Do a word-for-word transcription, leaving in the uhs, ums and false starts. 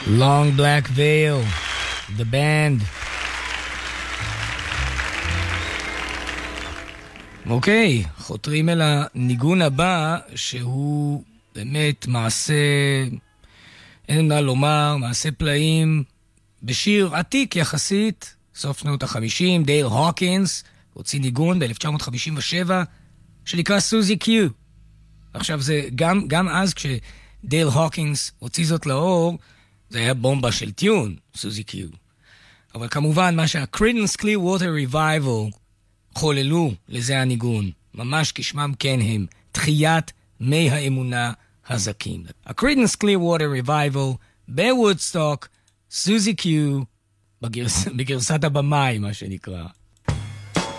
Long Black Veil, The Band. אוקיי, חותרים אל הניגון הבא, שהוא באמת מעשה, אין מה לומר, מעשה פלאים, בשיר עתיק יחסית, סוף שנות החמישים, דייל הוקינס, הוציא ניגון ב-אלף תשע מאות חמישים ושבע, שנקרא סוזי קיו. עכשיו זה, גם, גם אז כשדייל הוקינס הוציא זאת לאור, זה היה בומבה של טיון, סוזי קיו. אבל כמובן מה שה-Creedence Clearwater Revival חוללו לזה הניגון, ממש כשמם כן הם, תחיית מי האמונה הזקים. ה-Creedence Clearwater Revival בוודסטוק, סוזי קיו, בגרס, בגרסת הבמאי מה שנקרא.